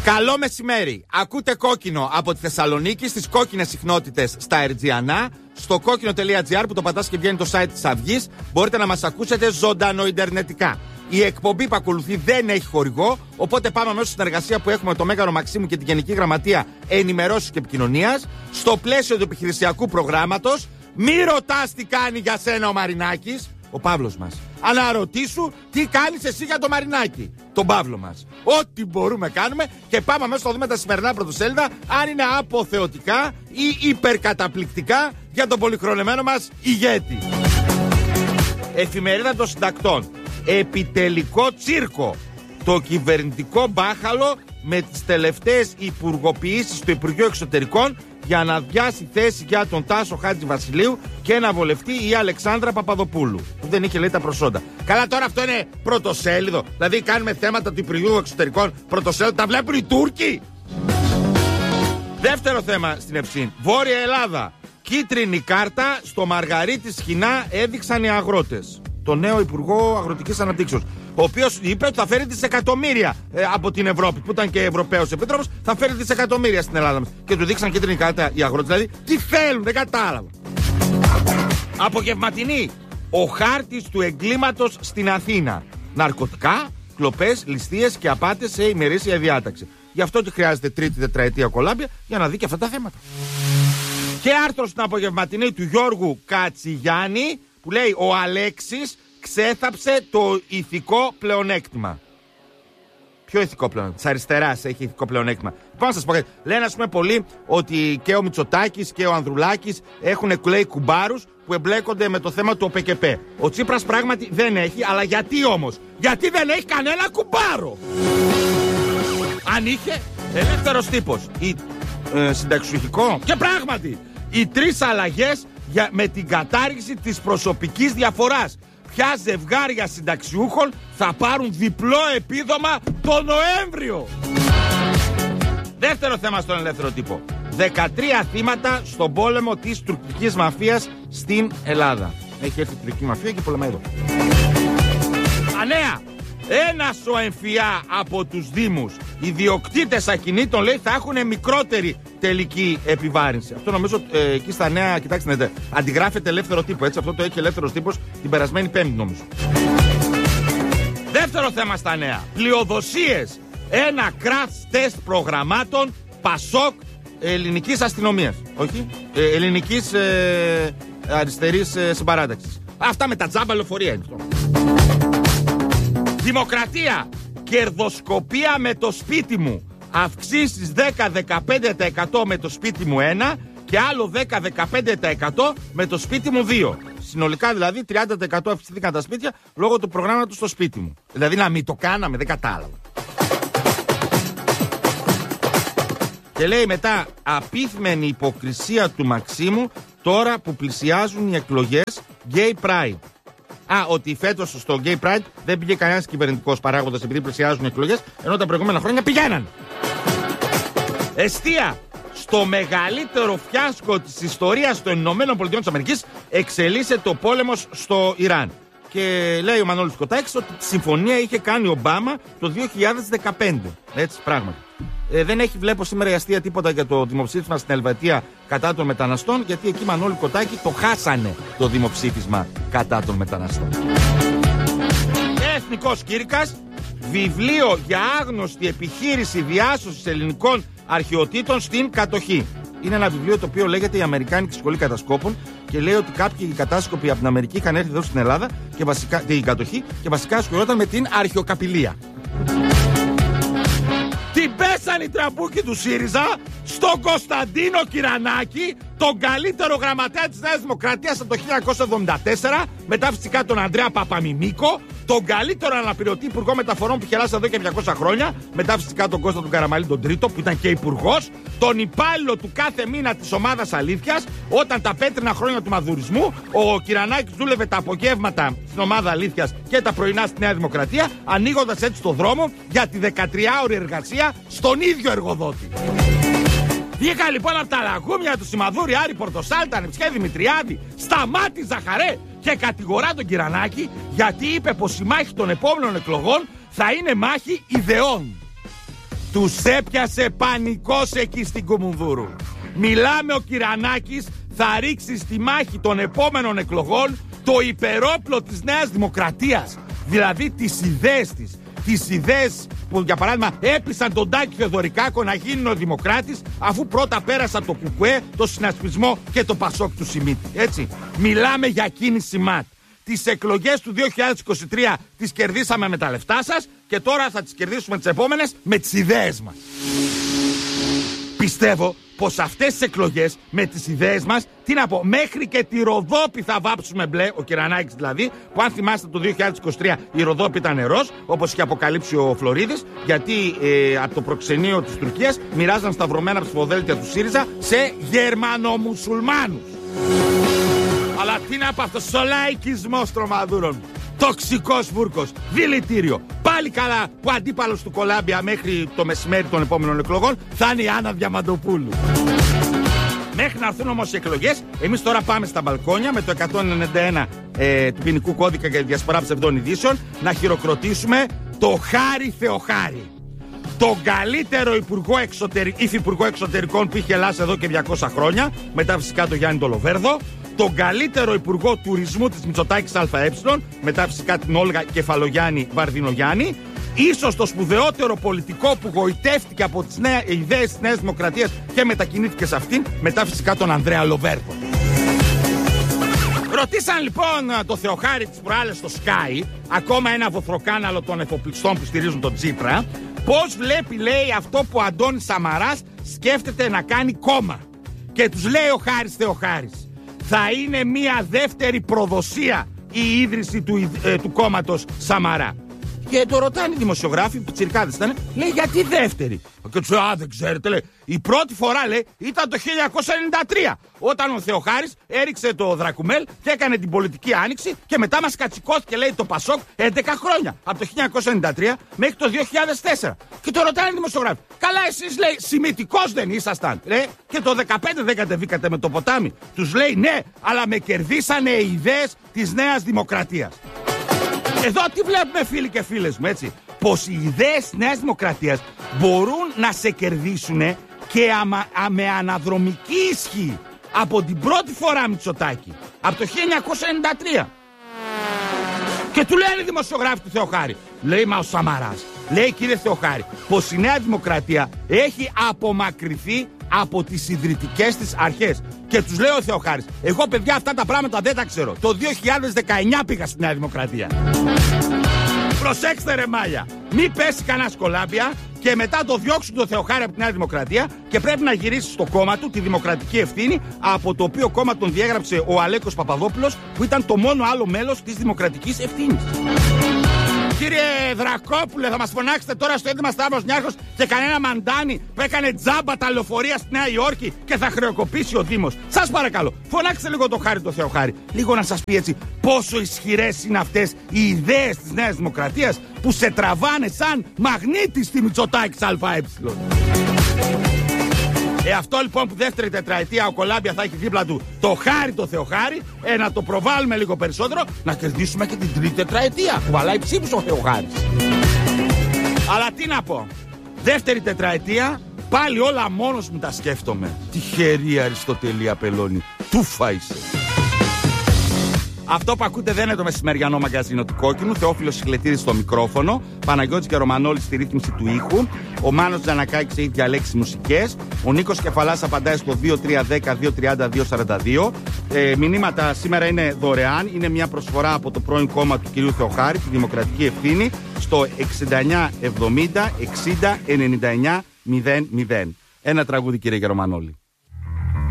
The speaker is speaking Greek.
Καλό μεσημέρι. Ακούτε Κόκκινο από τη Θεσσαλονίκη στις κόκκινες συχνότητες στα Ερτζιανά. Στο κόκκινο.gr που το πατάς και βγαίνει το site της Αυγής. Μπορείτε να μας ακούσετε ζωντανοιντερνετικά. Η εκπομπή που ακολουθεί δεν έχει χορηγό. Οπότε πάμε αμέσως στην συνεργασία που έχουμε με το Μέγαρο Μαξίμου και την Γενική Γραμματεία Ενημερώσεως και Επικοινωνίας. Στο πλαίσιο του επιχειρησιακού προγράμματος. Μη ρωτάς τι κάνει για σένα ο Μαρινάκης. Ο Παύλος μας. Αναρωτήσου τι κάνεις εσύ για το Μαρινάκη. Τον Παύλο μας. Ό,τι μπορούμε κάνουμε και πάμε αμέσως να δούμε τα σημερινά πρωτοσέλιδα αν είναι αποθεωτικά ή υπερκαταπληκτικά για τον πολυχρονεμένο μας ηγέτη. Εφημερίδα των Συντακτών. Επιτελικό τσίρκο. Το κυβερνητικό μπάχαλο με τις τελευταίες υπουργοποιήσεις του Υπουργείου Εξωτερικών για να αδειάσει θέση για τον Τάσο Χατζηβασιλείου και να βολευτεί η Αλεξάνδρα Παπαδοπούλου, που δεν είχε λέει τα προσόντα. Καλά, τώρα αυτό είναι πρωτοσέλιδο. Δηλαδή κάνουμε θέματα του Υπουργείου Εξωτερικών πρωτοσέλιδο, τα βλέπουν οι Τούρκοι. Δεύτερο θέμα στην Ευσύν. Βόρεια Ελλάδα. Κίτρινη κάρτα στο Μαργαρίτη Σχοινά έδειξαν οι αγρότες. Το νέο Υπουργό Αγροτικής Αναπτύξεως. Ο οποίος είπε ότι θα φέρει δισεκατομμύρια από την Ευρώπη, που ήταν και Ευρωπαίος Επίτροπος, θα φέρει δισεκατομμύρια στην Ελλάδα μας. Και του δείξαν κίτρινη κάρτα οι αγρότες. Δηλαδή, τι θέλουν, δεν κατάλαβα. Απογευματινή. Ο χάρτης του εγκλήματος στην Αθήνα. Ναρκωτικά, κλοπές, ληστείες και απάτες σε ημερήσια διάταξη. Γι' αυτό και χρειάζεται τρίτη τετραετία κολάμπια για να δει και αυτά τα θέματα. Και άρθρο στην απογευματινή του Γιώργου Κατσιγιάννη που λέει ο Αλέξης ξέθαψε το ηθικό πλεονέκτημα. Ποιο ηθικό πλεονέκτημα? Της αριστεράς έχει ηθικό πλεονέκτημα. Πώς να σας πω, λένε ας πούμε πολλοί ότι και ο Μητσοτάκης και ο Ανδρουλάκης έχουν λέει κουμπάρους που εμπλέκονται με το θέμα του ΟΠΕΚΕΠΕ. Ο Τσίπρας πράγματι δεν έχει, αλλά γιατί όμως? Γιατί δεν έχει κανένα κουμπάρο. Αν είχε, ελεύθερος τύπος ή συνταξιουχικό. Και πράγματι, οι τρεις αλλαγές με την κατάργηση της προσωπικής διαφοράς. Ποια ζευγάρια συνταξιούχων θα πάρουν διπλό επίδομα το Νοέμβριο. Δεύτερο θέμα στον ελεύθερο τύπο. 13 θύματα στον πόλεμο της τουρκικής μαφίας στην Ελλάδα. Έχει έρθει η τουρκική μαφία και πολεμάει εδώ. Ανέα. Ένας ο εμφυά από τους δήμους. Οι ιδιοκτήτες ακινήτων λέει θα έχουν μικρότερη τελική επιβάρυνση. Αυτό νομίζω εκεί στα νέα, κοιτάξτε, αντιγράφεται ελεύθερο τύπο. Έτσι, αυτό το έχει ελεύθερος τύπος την περασμένη Πέμπτη νομίζω. Δεύτερο θέμα στα νέα. Πλειοδοσίες. Ένα crash test προγραμμάτων Πασόκ ελληνικής αστυνομίας. Όχι, ελληνικής αριστερής συμπαράταξης. Αυτά με τα τζάμπα λεωφορεία είναι αυτό. Δημοκρατία. Κερδοσκοπία με το σπίτι μου. Αυξήσεις 10-15% με το σπίτι μου 1 και άλλο 10-15% με το σπίτι μου 2. Συνολικά δηλαδή 30% αυξήθηκαν τα σπίτια λόγω του προγράμματος στο σπίτι μου. Δηλαδή να μην το κάναμε, δεν κατάλαβα. Και λέει μετά, απίθμενη υποκρισία του Μαξίμου τώρα που πλησιάζουν οι εκλογές Gay Pride. Ότι φέτος στο Gay Pride δεν πήγε κανένας κυβερνητικός παράγοντας επειδή πλησιάζουν οι εκλογές, ενώ τα προηγούμενα χρόνια πηγαίναν. Εστία. Στο μεγαλύτερο φιάσκο της ιστορίας των ΗΠΑ εξελίσσεται ο πόλεμος στο Ιράν. Και λέει ο Μανώλης Κοτάκης ότι τη συμφωνία είχε κάνει ο Ομπάμα το 2015. Έτσι, πράγματι. Δεν έχει, βλέπω σήμερα η Αστεία τίποτα για το δημοψήφισμα στην Ελβετία κατά των μεταναστών, γιατί εκεί Μανώλη Κοτάκη το χάσανε το δημοψήφισμα κατά των μεταναστών. Εθνικός Κήρυκας. Βιβλίο για άγνωστη επιχείρηση διάσωσης ελληνικών αρχαιοτήτων στην κατοχή. Είναι ένα βιβλίο το οποίο λέγεται Η Αμερικάνικη Σχολή Κατασκόπων και λέει ότι κάποιοι κατάσκοποι από την Αμερική είχαν έρθει εδώ στην Ελλάδα και βασικά, την κατοχή και βασικά ασχολιόταν με την αρχαιοκαπηλεία. Την πέσανε οι τραμπούκοι του ΣΥΡΙΖΑ στον Κωνσταντίνο Κυρανάκη, τον καλύτερο γραμματέα της Νέας Δημοκρατίας από το 1974, μετά φυσικά τον Ανδρέα Παπαμιμίκο, τον καλύτερο αναπληρωτή υπουργό μεταφορών που είχε εδώ και 200 χρόνια, μετά φυσικά τον Κώστα του Καραμαλή τον τρίτο που ήταν και υπουργός, τον υπάλληλο του κάθε μήνα της ομάδας Αλήθειας, όταν τα πέτρινα χρόνια του μαδουρισμού, ο Κυρανάκης δούλευε τα απογεύματα στην ομάδα Αλήθειας και τα πρωινά στη Νέα Δημοκρατία, ανοίγοντας έτσι το δρόμο για τη 13ωρη εργασία στον ίδιο εργοδότη. Βγήκα λοιπόν από τα λαγούμια του Σιμαδούρη, Άρη Πορτοσάλτα, Νεψιέ Δημητριάδη, Σταμάτη Ζαχαρέ και κατηγορά τον Κυρανάκη γιατί είπε πως η μάχη των επόμενων εκλογών θα είναι μάχη ιδεών. Τους έπιασε πανικός εκεί στην Κουμουνδούρου. Μιλάμε, ο Κυρανάκης θα ρίξει στη μάχη των επόμενων εκλογών το υπερόπλο της Νέας Δημοκρατίας. Δηλαδή τις ιδέες της. Τις ιδέες που, για παράδειγμα, έπεισαν τον Τάκη Θεοδωρικάκο να γίνει ο Δημοκράτης, αφού πρώτα πέρασαν το Κουκουέ, το Συνασπισμό και το Πασόκ του Σιμίτη. Έτσι. Μιλάμε για κίνηση ΜΑΤ. Τις εκλογές του 2023 τις κερδίσαμε με τα λεφτά σας και τώρα θα τις κερδίσουμε τις επόμενες με τις ιδέες μας. Πιστεύω πως αυτές τις εκλογές με τις ιδέες μας, τι να πω, μέχρι και τη Ροδόπη θα βάψουμε μπλε, ο Κυρανάκης δηλαδή, που αν θυμάστε το 2023 η Ροδόπη ήταν ροζ, όπως είχε αποκαλύψει ο Φλωρίδης, γιατί από το προξενείο της Τουρκίας μοιράζαν σταυρωμένα ψηφοδέλτια του ΣΥΡΙΖΑ σε Γερμανομουσουλμάνους. Αλλά τι να πω, αυτός ο λαϊκισμός τρομαδούρων. Τοξικός βούρκος, δηλητήριο. Πάλι καλά που αντίπαλος του Κολάμπια μέχρι το μεσημέρι των επόμενων εκλογών θα είναι η Άννα Διαμαντοπούλου. Μέχρι να έρθουν όμως οι εκλογές, εμείς τώρα πάμε στα μπαλκόνια με το 191 του ποινικού κώδικα για διασπορά ψευδών ειδήσεων να χειροκροτήσουμε το Χάρη Θεοχάρη. Τον καλύτερο υφυπουργό εξωτερικών που είχε Ελλάδα εδώ και 200 χρόνια, μετά φυσικά το Γιάννη Τολοβέρδο. Τον καλύτερο υπουργό τουρισμού της Μητσοτάκης ΑΕ, μετά φυσικά την Όλγα Κεφαλογιάννη Βαρδινογιάννη. Ίσως το σπουδαιότερο πολιτικό που γοητεύτηκε από τις ιδέες της Νέας Δημοκρατίας και μετακινήθηκε σε αυτήν, μετά φυσικά τον Ανδρέα Λοβέρδο. Ρωτήσαν λοιπόν το Θεοχάρη τις προάλλες στο Sky, ακόμα ένα βοθροκάναλο των εφοπλιστών που στηρίζουν τον Τσίπρα, πώς βλέπει, λέει, αυτό που ο Αντώνης Σαμαράς σκέφτεται να κάνει κόμμα. Και τους λέει ο Χάρης Θεοχάρης: θα είναι μια δεύτερη προδοσία η ίδρυση του κόμματος Σαμαρά. Και το ρωτάνε οι δημοσιογράφοι, που τσιρκάδες ήταν, λέει, γιατί δεύτερη? Και του λέει, δεν ξέρετε, λέει, η πρώτη φορά, λέει, ήταν το 1993, όταν ο Θεοχάρης έριξε το Δρακουμέλ και έκανε την πολιτική άνοιξη και μετά μας κατσικώθηκε, λέει, το Πασόκ 11 χρόνια, από το 1993 μέχρι το 2004. Και το ρωτάνε οι δημοσιογράφοι, καλά εσείς, λέει, σημιτικός δεν ήσασταν? Λέει, και το 15 δεν κατεβήκατε με το ποτάμι? Τους λέει, ναι, αλλά με κερδίσανε οι ιδέες της Νέας Δημοκρατίας. Εδώ τι βλέπουμε, φίλοι και φίλες μου, έτσι? Πως οι ιδέες της Νέας Δημοκρατίας μπορούν να σε κερδίσουν και με αναδρομική ισχύ από την πρώτη φορά Μητσοτάκη, από το 1993. Και του λένε οι δημοσιογράφοι του Θεοχάρη, λέει, μα ο Σαμαράς, λέει, κύριε Θεοχάρη, πως η Νέα Δημοκρατία έχει απομακρυνθεί από τις ιδρυτικές της αρχές. Και τους λέει ο Θεοχάρης, εγώ παιδιά αυτά τα πράγματα δεν τα ξέρω. Το 2019 πήγα στη Νέα Δημοκρατία. Προσέξτε ρε μάλια, μη πέσει κανένα Κολάμπια και μετά το διώξουν το Θεοχάρη από τη Νέα Δημοκρατία και πρέπει να γυρίσει στο κόμμα του τη Δημοκρατική Ευθύνη, από το οποίο κόμμα τον διέγραψε ο Αλέκος Παπαδόπουλος, που ήταν το μόνο άλλο μέλος της Δημοκρατικής Ευθύνης. Κύριε Δρακόπουλε, θα μας φωνάξετε τώρα στο έντυμα Σταύρος Νιάρχος και κανένα μαντάνι που έκανε τζάμπα τα λεωφορεία στη Νέα Υόρκη και θα χρεοκοπήσει ο Δήμος? Σας παρακαλώ, φωνάξτε λίγο το Χάρη το Θεοχάρη, λίγο να σας πει έτσι πόσο ισχυρές είναι αυτές οι ιδέες της Νέας Δημοκρατίας που σε τραβάνε σαν μαγνήτη στη Μητσοτάκης ΑΕ. Αυτό λοιπόν που δεύτερη τετραετία ο Κολάμπια θα έχει δίπλα του το Χάρη το Θεοχάρη, να το προβάλλουμε λίγο περισσότερο, να κερδίσουμε και την τρίτη τετραετία που βαλάει ψήφους ο Θεοχάρης. Αλλά τι να πω, δεύτερη τετραετία πάλι όλα μόνος μου τα σκέφτομαι. Τυχερή Αριστοτελή Απελώνη, τούφα είσαι. Αυτό που ακούτε δεν είναι το μεσημεριανό μαγκαζίνο του Κόκκινου. Θεόφιλος Σιχλετίδης στο μικρόφωνο, Παναγιώτης και Ρωμανόλης στη ρύθμιση του ήχου, ο Μάνος Τζανακάκης έχει διαλέξει μουσικές, ο Νίκος Κεφαλάς απαντάει στο 2310-230-242. Μηνύματα σήμερα είναι δωρεάν, είναι μια προσφορά από το πρώην κόμμα του κυρίου Θεοχάρη, τη Δημοκρατική Ευθύνη, στο 6970-60-99-00. Ένα τραγούδι, κύριε Ρωμανόλη.